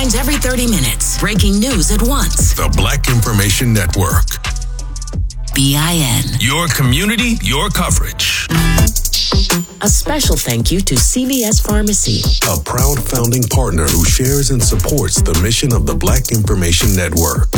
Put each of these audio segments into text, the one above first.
Headlines every 30 minutes. Breaking news at once. The Black Information Network. BIN. Your community, your coverage. A special thank you to CVS Pharmacy, A proud founding partner who shares and supports the mission of the Black Information Network.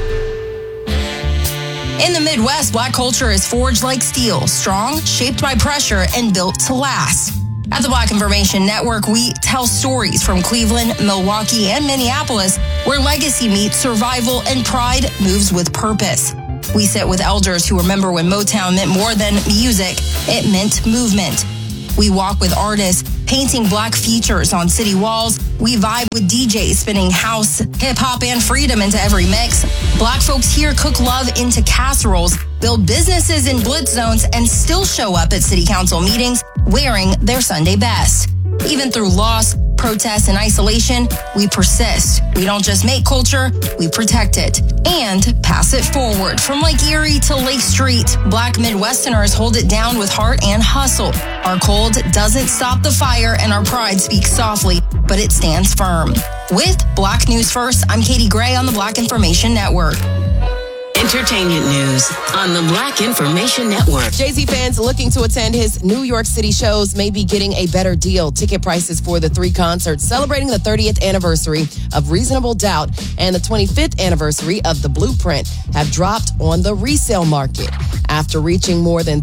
In the Midwest, Black culture is forged like steel, strong, shaped by pressure, and built to last. At the Black Information Network, we tell stories from Cleveland, Milwaukee, and Minneapolis, where legacy meets survival and pride moves with purpose. We sit with elders who remember when Motown meant more than music, it meant movement. We walk with artists painting Black features on city walls. We vibe with DJs spinning house, hip-hop, and freedom into every mix. Black folks here cook love into casseroles, build businesses in blitz zones, and still show up at city council meetings wearing their Sunday best. Even through loss, protests, and isolation, we persist. We don't just make culture, we protect it and pass it forward. From Lake Erie to Lake Street, Black Midwesterners hold it down with heart and hustle. Our cold doesn't stop the fire, and our pride speaks softly, but it stands firm. With Black News First, I'm Katie Gray on the Black Information Network. Entertainment news on the Black Information Network. Jay-Z fans looking to attend his New York City shows may be getting a better deal. Ticket prices for the 3 concerts celebrating the 30th anniversary of Reasonable Doubt and the 25th anniversary of The Blueprint have dropped on the resale market. After reaching more than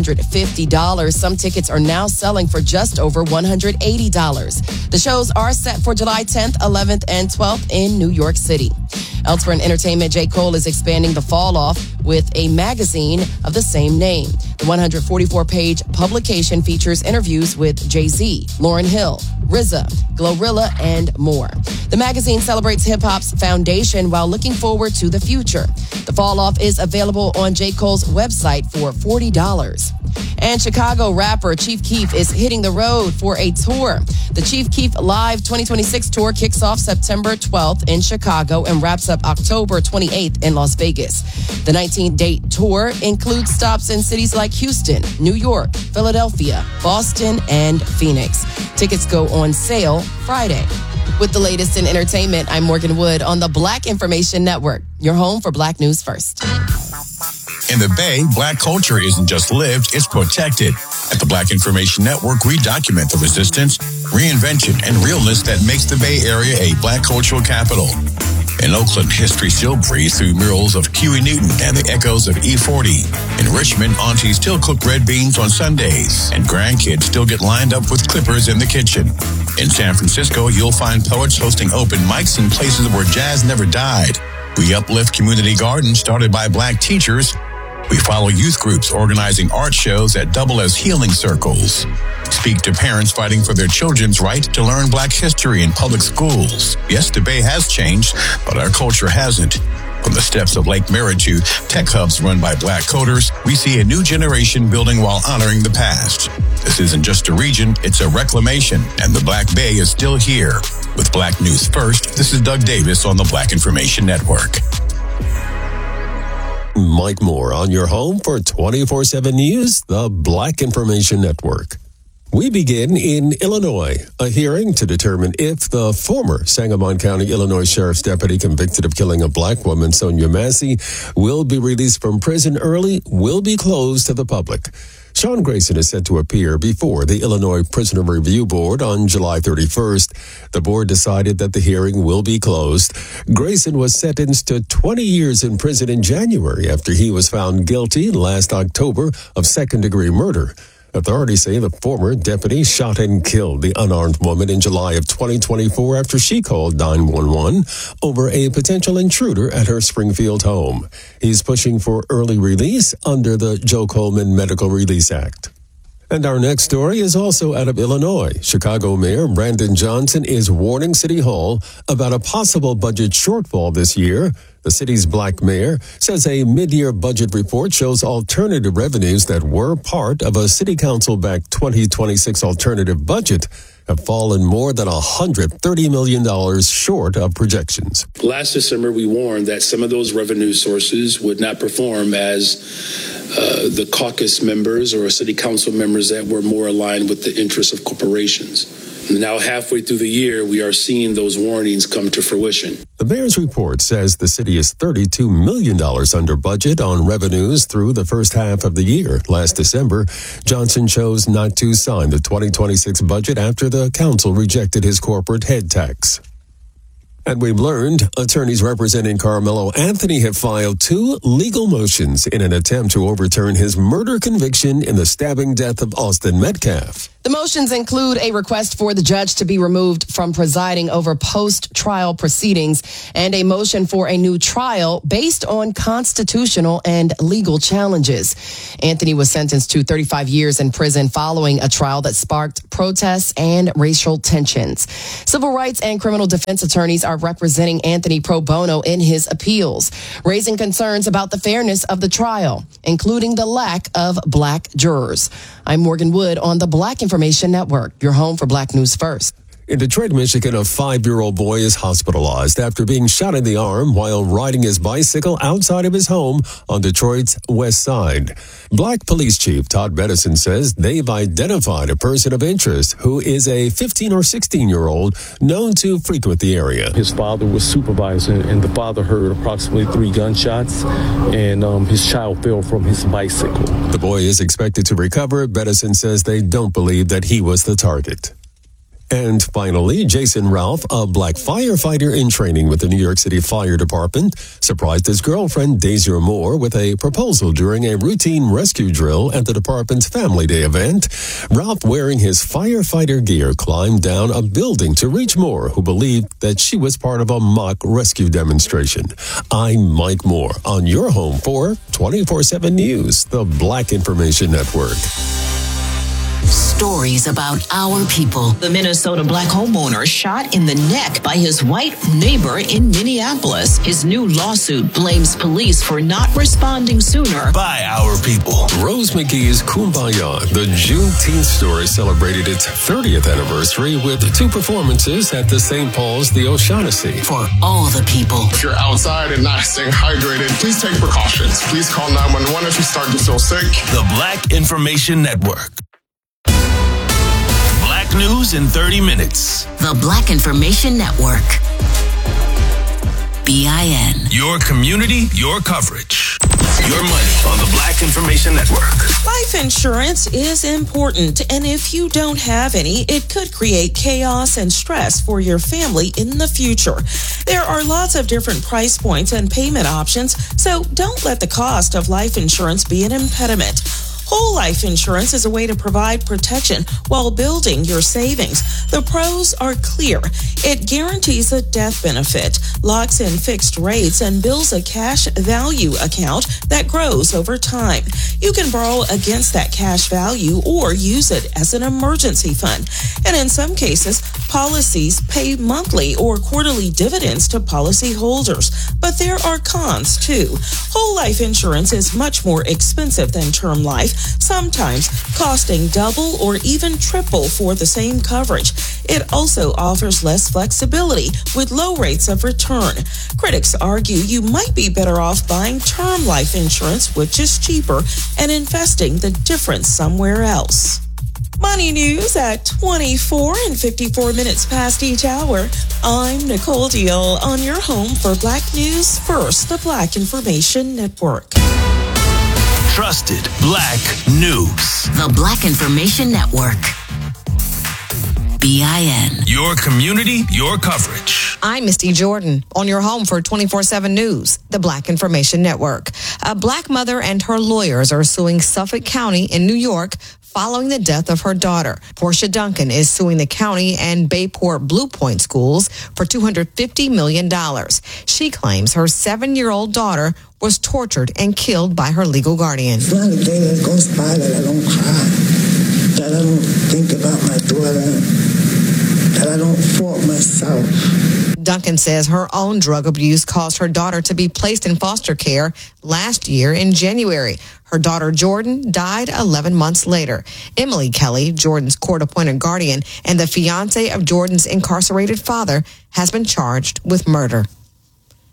$350, some tickets are now selling for just over $180. The shows are set for July 10th, 11th, and 12th in New York City. Elsewhere in entertainment, J. Cole is expanding the fall off with a magazine of the same name. The 144-page publication features interviews with Jay-Z, Lauryn Hill, RZA, Glorilla, and more. The magazine celebrates hip-hop's foundation while looking forward to the future. The fall off is available on J. Cole's website for $40. And Chicago rapper Chief Keef is hitting the road for a tour. The Chief Keef Live 2026 tour kicks off September 12th in Chicago and wraps up October 28th in Las Vegas. The 19-date tour includes stops in cities like Houston, New York, Philadelphia, Boston, and Phoenix. Tickets go on sale Friday. With the latest in entertainment, I'm Morgan Wood on the Black Information Network, your home for Black News First. In the Bay, Black culture isn't just lived, it's protected. At the Black Information Network, we document the resistance, reinvention, and realness that makes the Bay Area a Black cultural capital. In Oakland, history still breathes through murals of Huey Newton and the echoes of E40. In Richmond, aunties still cook red beans on Sundays, and grandkids still get lined up with clippers in the kitchen. In San Francisco, you'll find poets hosting open mics in places where jazz never died. We uplift community gardens started by Black teachers. We follow youth groups organizing art shows that double as healing circles. Speak to parents fighting for their children's right to learn Black history in public schools. Yes, the Bay has changed, but our culture hasn't. From the steps of Lake Merritt to tech hubs run by Black coders, we see a new generation building while honoring the past. This isn't just a region, it's a reclamation, and the Black Bay is still here. With Black News First, this is Doug Davis on the Black Information Network. Mike Moore on your home for 24/7 News, the Black Information Network. We begin in Illinois, a hearing to determine if the former Sangamon County, Illinois Sheriff's deputy convicted of killing a Black woman, Sonia Massey, will be released from prison early, will be closed to the public. Sean Grayson is set to appear before the Illinois Prisoner Review Board on July 31st. The board decided that the hearing will be closed. Grayson was sentenced to 20 years in prison in January after he was found guilty last October of second-degree murder. Authorities say the former deputy shot and killed the unarmed woman in July of 2024 after she called 911 over a potential intruder at her Springfield home. He's pushing for early release under the Joe Coleman Medical Release Act. And our next story is also out of Illinois. Chicago Mayor Brandon Johnson is warning City Hall about a possible budget shortfall this year. The city's Black mayor says a mid-year budget report shows alternative revenues that were part of a City Council-backed 2026 alternative budget have fallen more than $130 million short of projections. Last December, we warned that some of those revenue sources would not perform as the caucus members or city council members that were more aligned with the interests of corporations. Now, halfway through the year, we are seeing those warnings come to fruition. The mayor's report says the city is $32 million under budget on revenues through the first half of the year. Last December, Johnson chose not to sign the 2026 budget after the council rejected his corporate head tax. And we've learned attorneys representing Carmelo Anthony have filed 2 legal motions in an attempt to overturn his murder conviction in the stabbing death of Austin Metcalf. The motions include a request for the judge to be removed from presiding over post-trial proceedings and a motion for a new trial based on constitutional and legal challenges. Anthony was sentenced to 35 years in prison following a trial that sparked protests and racial tensions. Civil rights and criminal defense attorneys are representing Anthony pro bono in his appeals, raising concerns about the fairness of the trial, including the lack of black jurors. I'm Morgan Wood on the Black Information Network, your home for Black News First. In Detroit, Michigan, a 5-year-old boy is hospitalized after being shot in the arm while riding his bicycle outside of his home on Detroit's west side. Black Police Chief Todd Bedison says they've identified a person of interest who is a 15 or 16-year-old known to frequent the area. His father was supervising, and the father heard approximately 3 gunshots, and his child fell from his bicycle. The boy is expected to recover. Bedison says they don't believe that he was the target. And finally, Jason Ralph, a black firefighter in training with the New York City Fire Department, surprised his girlfriend, Daisy Moore, with a proposal during a routine rescue drill at the department's Family Day event. Ralph, wearing his firefighter gear, climbed down a building to reach Moore, who believed that she was part of a mock rescue demonstration. I'm Mike Moore on your home for 24/7 News, the Black Information Network. Stories about our people. The Minnesota black homeowner shot in the neck by his white neighbor in Minneapolis. His new lawsuit blames police for not responding sooner. By our people. Rose McGee's Kumbaya, the Juneteenth story, celebrated its 30th anniversary with 2 performances at the St. Paul's The O'Shaughnessy. For all the people. If you're outside and not staying hydrated, please take precautions. Please call 911 if you start to feel sick. The Black Information Network. News in 30 minutes. The Black Information Network. BIN. Your community, your coverage. Your money on the Black Information Network. Life insurance is important, and if you don't have any, it could create chaos and stress for your family in the future. There are lots of different price points and payment options, so don't let the cost of life insurance be an impediment. Whole life insurance is a way to provide protection while building your savings. The pros are clear. It guarantees a death benefit, locks in fixed rates, and builds a cash value account that grows over time. You can borrow against that cash value or use it as an emergency fund. And in some cases, policies pay monthly or quarterly dividends to policy holders. But there are cons too. Whole life insurance is much more expensive than term life, sometimes costing double or even triple for the same coverage. It also offers less flexibility with low rates of return. Critics argue you might be better off buying term life insurance, which is cheaper, and investing the difference somewhere else. Money news at 24 and 54 minutes past each hour. I'm Nicole Deal on your home for Black News First, the Black Information Network. Trusted Black News. The Black Information Network. BIN. Your community, your coverage. I'm Misty Jordan on your home for 24/7 News, the Black Information Network. A black mother and her lawyers are suing Suffolk County in New York following the death of her daughter. Portia Duncan is suing the county and Bayport Blue Point schools for $250 million. She claims her 7-year-old daughter was tortured and killed by her legal guardian. It's not a day that goes by that I don't cry, that I don't think about my daughter, that I don't fault myself. Duncan says her own drug abuse caused her daughter to be placed in foster care last year in January. Her daughter, Jordan, died 11 months later. Emily Kelly, Jordan's court-appointed guardian and the fiancé of Jordan's incarcerated father, has been charged with murder.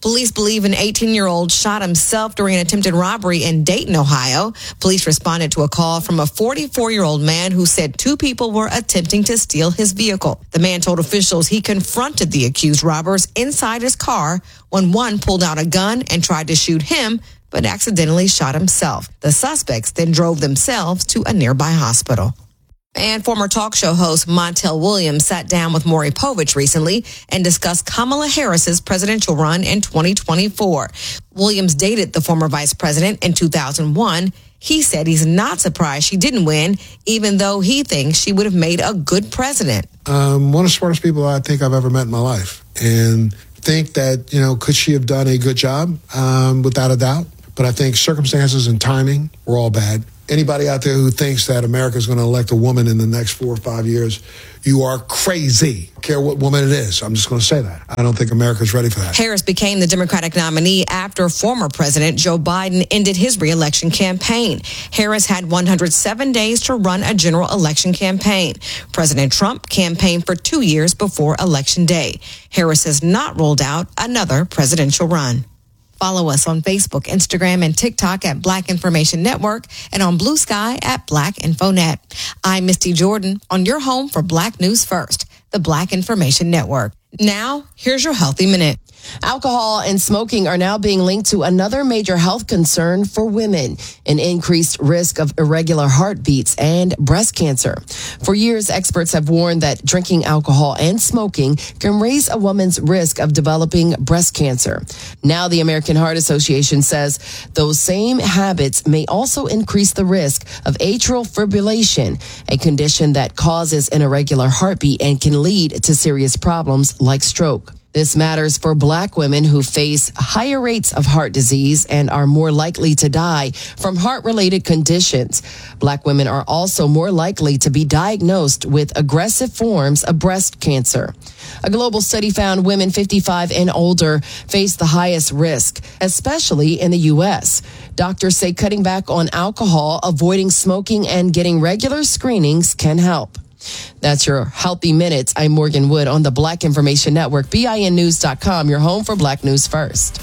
Police believe an 18-year-old shot himself during an attempted robbery in Dayton, Ohio. Police responded to a call from a 44-year-old man who said two people were attempting to steal his vehicle. The man told officials he confronted the accused robbers inside his car when one pulled out a gun and tried to shoot him, but accidentally shot himself. The suspects then drove themselves to a nearby hospital. And former talk show host Montel Williams sat down with Maury Povich recently and discussed Kamala Harris's presidential run in 2024. Williams dated the former vice president in 2001. He said he's not surprised she didn't win, even though he thinks she would have made a good president. One of the smartest people I think I've ever met in my life. And think that, could she have done a good job? Without a doubt. But I think circumstances and timing were all bad. Anybody out there who thinks that America is going to elect a woman in the next 4 or 5 years, you are crazy. I don't care what woman it is. I'm just going to say that. I don't think America's ready for that. Harris became the Democratic nominee after former President Joe Biden ended his re-election campaign. Harris had 107 days to run a general election campaign. President Trump campaigned for 2 years before Election Day. Harris has not ruled out another presidential run. Follow us on Facebook, Instagram, and TikTok at Black Information Network and on Blue Sky at Black InfoNet. I'm Misty Jordan on your home for Black News First, the Black Information Network. Now, here's your Healthy Minute. Alcohol and smoking are now being linked to another major health concern for women, an increased risk of irregular heartbeats and breast cancer. For years, experts have warned that drinking alcohol and smoking can raise a woman's risk of developing breast cancer. Now, the American Heart Association says those same habits may also increase the risk of atrial fibrillation, a condition that causes an irregular heartbeat and can lead to serious problems like stroke. This matters for Black women who face higher rates of heart disease and are more likely to die from heart-related conditions. Black women are also more likely to be diagnosed with aggressive forms of breast cancer. A global study found women 55 and older face the highest risk, especially in the U.S. Doctors say cutting back on alcohol, avoiding smoking, and getting regular screenings can help. That's your Healthy Minutes. I'm Morgan Wood on the Black Information Network, BINnews.com, your home for Black News First.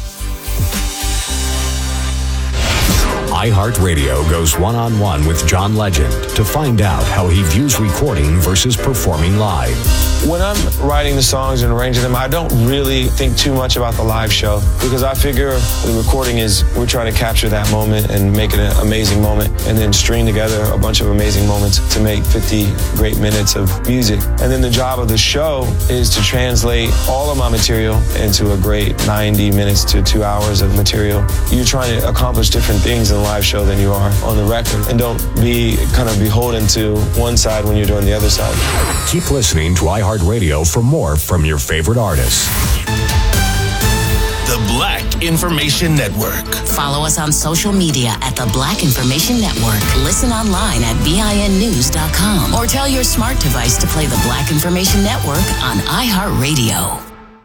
iHeartRadio goes one-on-one with John Legend to find out how he views recording versus performing live. When I'm writing the songs and arranging them, I don't really think too much about the live show because I figure the recording is we're trying to capture that moment and make it an amazing moment and then string together a bunch of amazing moments to make 50 great minutes of music. And then the job of the show is to translate all of my material into a great 90 minutes to 2 hours of material. You're trying to accomplish different things in a live show than you are on the record. And don't be kind of beholden to one side when you're doing the other side. Keep listening to iHeartRadio for more from your favorite artists. The Black Information Network. Follow us on social media at the Black Information Network. Listen online at BINnews.com or tell your smart device to play the Black Information Network on iHeartRadio.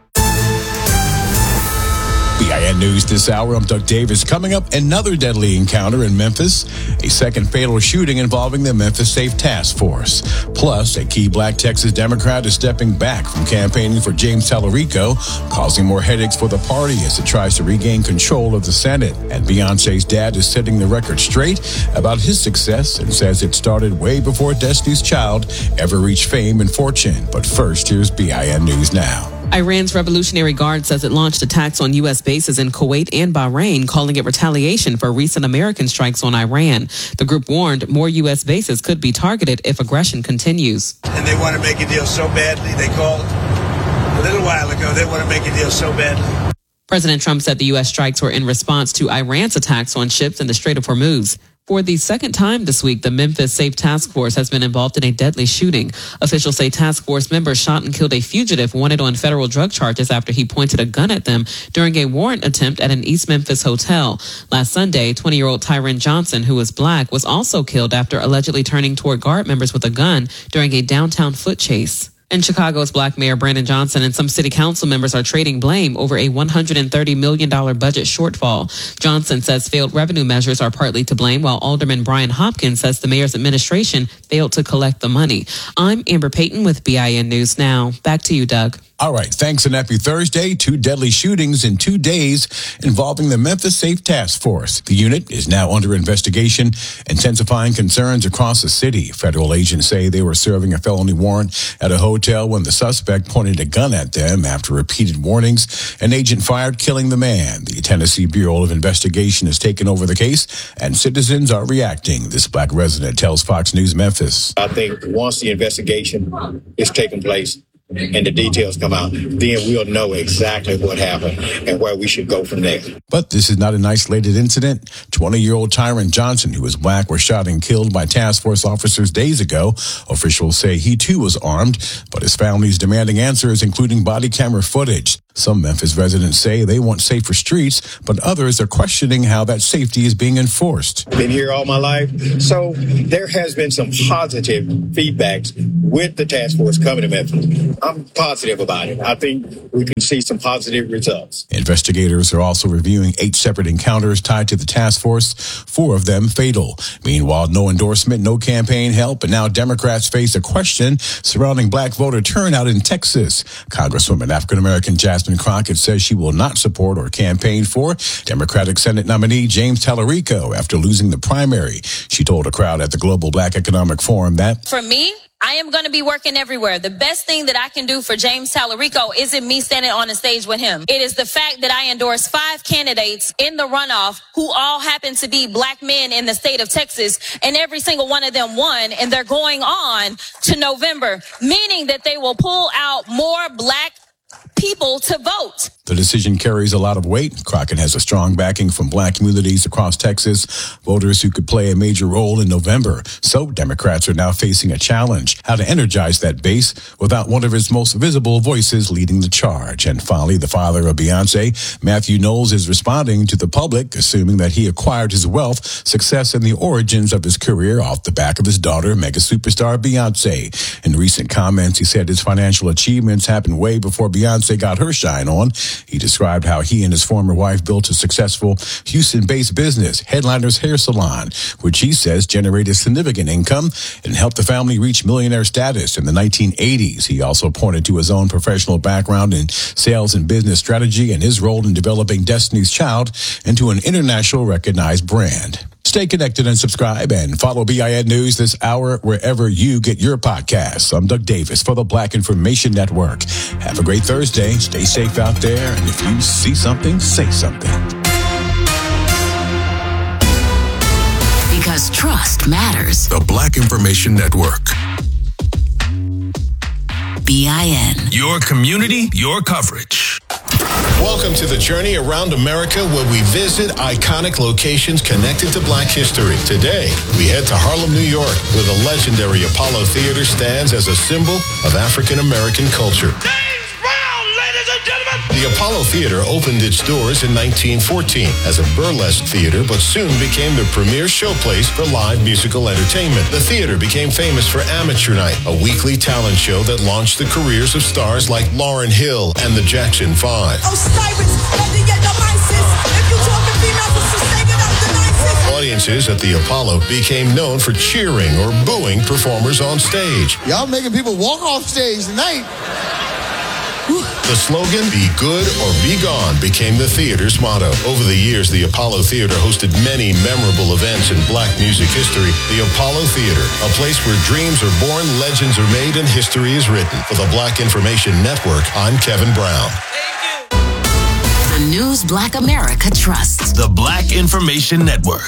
BIN News this hour. I'm Doug Davis. Coming up, another deadly encounter in Memphis. A second fatal shooting involving the Memphis Safe Task Force. Plus, a key Black Texas Democrat is stepping back from campaigning for James Tallarico, causing more headaches for the party as it tries to regain control of the Senate. And Beyonce's dad is setting the record straight about his success and says it started way before Destiny's Child ever reached fame and fortune. But first, here's BIN News Now. Iran's Revolutionary Guard says it launched attacks on U.S. bases in Kuwait and Bahrain, calling it retaliation for recent American strikes on Iran. The group warned more U.S. bases could be targeted if aggression continues. And they want to make a deal so badly. They called a little while ago. They want to make a deal so badly. President Trump said the U.S. strikes were in response to Iran's attacks on ships in the Strait of Hormuz. For the second time this week, the Memphis Safe Task Force has been involved in a deadly shooting. Officials say task force members shot and killed a fugitive wanted on federal drug charges after he pointed a gun at them during a warrant attempt at an East Memphis hotel. Last Sunday, 20-year-old Tyron Johnson, who was Black, was also killed after allegedly turning toward guard members with a gun during a downtown foot chase. And Chicago's Black Mayor Brandon Johnson and some city council members are trading blame over a $130 million budget shortfall. Johnson says failed revenue measures are partly to blame, while Alderman Brian Hopkins says the mayor's administration failed to collect the money. I'm Amber Payton with BIN News Now. Back to you, Doug. All right. Thanks and happy Thursday. 2 deadly shootings in 2 days involving the Memphis Safe Task Force. The unit is now under investigation, intensifying concerns across the city. Federal agents say they were serving a felony warrant at a hotel when the suspect pointed a gun at them. After repeated warnings, an agent fired, killing the man. The Tennessee Bureau of Investigation has taken over the case, and citizens are reacting. This Black resident tells Fox News Memphis. I think once the investigation is taking place, and the details come out, then we'll know exactly what happened and where we should go from there. But this is not an isolated incident. 20-year-old Tyron Johnson, who was Black, was shot and killed by task force officers days ago. Officials say he too was armed, but his family is demanding answers, including body camera footage. Some Memphis residents say they want safer streets, but others are questioning how that safety is being enforced. Been here all my life, so there has been some positive feedbacks with the task force coming to Memphis. I'm positive about it. I think we can see some positive results. Investigators are also reviewing 8 separate encounters tied to the task force, 4 of them fatal. Meanwhile, no endorsement, no campaign help, and now Democrats face a question surrounding Black voter turnout in Texas. Congresswoman African-American Jasmine Crockett says she will not support or campaign for Democratic Senate nominee James Tallarico after losing the primary. She told a crowd at the Global Black Economic Forum that, for me, I am going to be working everywhere. The best thing that I can do for James Tallarico isn't me standing on a stage with him. It is the fact that I endorsed 5 candidates in the runoff who all happen to be Black men in the state of Texas, and every single one of them won, and they're going on to November, meaning that they will pull out more Black people to vote. The decision carries a lot of weight. Crockett has a strong backing from Black communities across Texas, voters who could play a major role in November. So Democrats are now facing a challenge, how to energize that base without one of its most visible voices leading the charge. And finally, the father of Beyonce, Matthew Knowles, is responding to the public, assuming that he acquired his wealth, success, and the origins of his career off the back of his daughter, mega superstar Beyonce. In recent comments, he said his financial achievements happened way before Beyonce got her shine on. He described how he and his former wife built a successful Houston-based business, Headliners Hair Salon, which he says generated significant income and helped the family reach millionaire status in the 1980s. He also pointed to his own professional background in sales and business strategy and his role in developing Destiny's Child into an international recognized brand. Stay connected and subscribe and follow BIN News this hour wherever you get your podcasts. I'm Doug Davis for the Black Information Network. Have a great Thursday. Stay safe out there. And if you see something, say something. Because trust matters. The Black Information Network. BIN. Your community, your coverage. Welcome to the journey around America, where we visit iconic locations connected to Black history. Today, we head to Harlem, New York, where the legendary Apollo Theater stands as a symbol of African American culture. The Apollo Theater opened its doors in 1914 as a burlesque theater, but soon became the premier showplace for live musical entertainment. The theater became famous for Amateur Night, a weekly talent show that launched the careers of stars like Lauryn Hill and the Jackson 5. Audiences at the Apollo became known for cheering or booing performers on stage. Y'all making people walk off stage tonight. The slogan, "Be good or be gone," became the theater's motto. Over the years, the Apollo Theater hosted many memorable events in Black music history. The Apollo Theater, a place where dreams are born, legends are made, and history is written. For the Black Information Network, I'm Kevin Brown. The news Black America trusts. The Black Information Network.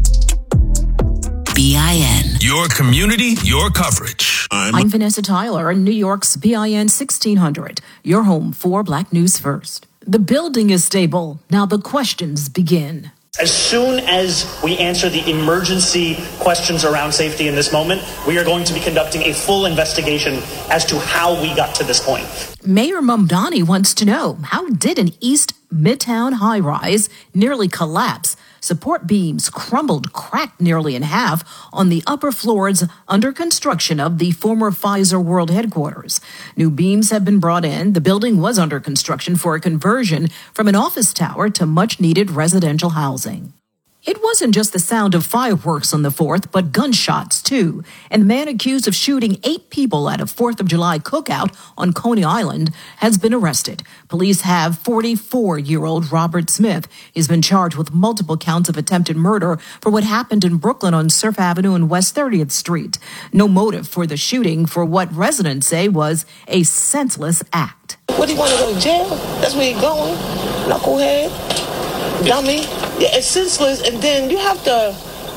BIN. Your community, your coverage. I'm Vanessa Tyler in New York's BIN 1600, your home for Black News First. The building is stable. Now the questions begin. As soon as we answer the emergency questions around safety in this moment, we are going to be conducting a full investigation as to how we got to this point. Mayor Mamdani wants to know, how did an East Midtown high-rise nearly collapse Support beams crumbled, cracked nearly in half on the upper floors under construction of the former Pfizer World Headquarters. New beams have been brought in. The building was under construction for a conversion from an office tower to much-needed residential housing. It wasn't just the sound of fireworks on the 4th, but gunshots, too. And the man accused of shooting 8 people at a 4th of July cookout on Coney Island has been arrested. Police have 44-year-old Robert Smith. He's been charged with multiple counts of attempted murder for what happened in Brooklyn on Surf Avenue and West 30th Street. No motive for the shooting for what residents say was a senseless act. What, do you want to go to jail? That's where you're going, knucklehead, dummy. Yeah, it's senseless, and then you have to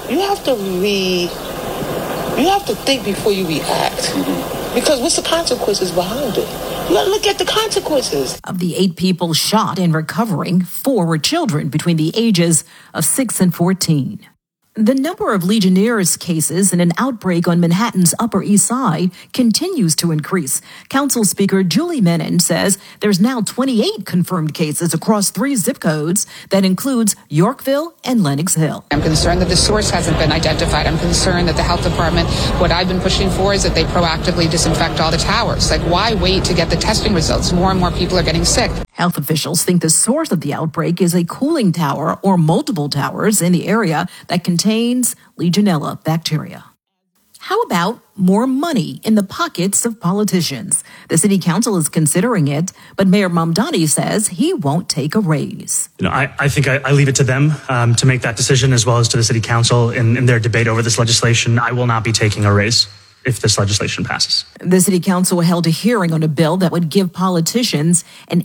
think before you react. Because what's the consequences behind it? You gotta look at the consequences. Of the 8 people shot and recovering, 4 were children between the ages of 6 and 14. The number of Legionnaires' cases in an outbreak on Manhattan's Upper East Side continues to increase. Council Speaker Julie Menin says there's now 28 confirmed cases across 3 zip codes. That includes Yorkville and Lenox Hill. I'm concerned that the source hasn't been identified. I'm concerned that the health department, what I've been pushing for is that they proactively disinfect all the towers. Like, why wait to get the testing results? More and more people are getting sick. Health officials think the source of the outbreak is a cooling tower or multiple towers in the area that contains Legionella bacteria. How about more money in the pockets of politicians? The city council is considering it, but Mayor Mamdani says he won't take a raise. I think I leave it to them to make that decision, as well as to the city council in their debate over this legislation. I will not be taking a raise if this legislation passes. The city council held a hearing on a bill that would give politicians an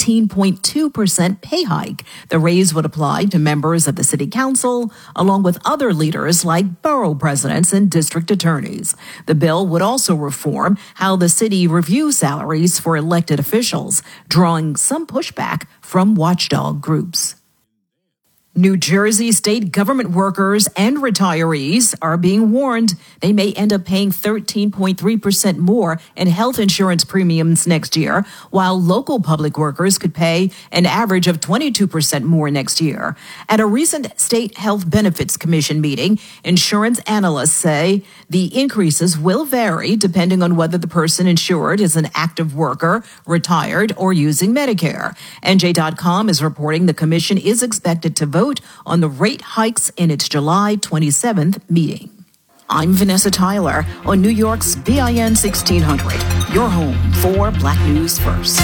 18.2% pay hike. The raise would apply to members of the city council, along with other leaders like borough presidents and district attorneys. The bill would also reform how the city reviews salaries for elected officials, drawing some pushback from watchdog groups. New Jersey state government workers and retirees are being warned they may end up paying 13.3% more in health insurance premiums next year, while local public workers could pay an average of 22% more next year. At a recent State Health Benefits Commission meeting, insurance analysts say the increases will vary depending on whether the person insured is an active worker, retired, or using Medicare. NJ.com is reporting the commission is expected to vote on the rate hikes in its July 27th meeting. I'm Vanessa Tyler on New York's BIN 1600, your home for Black News First.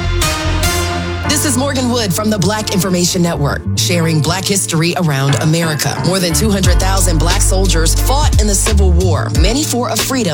This is Morgan Wood from the Black Information Network, sharing Black history around America. More than 200,000 Black soldiers fought in the Civil War, many for a freedom